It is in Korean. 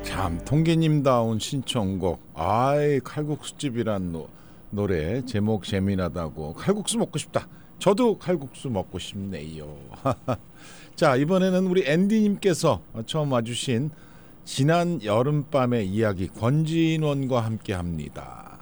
참 통계님다운 신청곡. 아이 칼국수집이란 노래 제목 재미나다고. 칼국수 먹고 싶다. 저도 칼국수 먹고 싶네요. 자, 이번에는 우리 앤디님께서 처음 와주신 지난 여름밤의 이야기 권진원과 함께 합니다.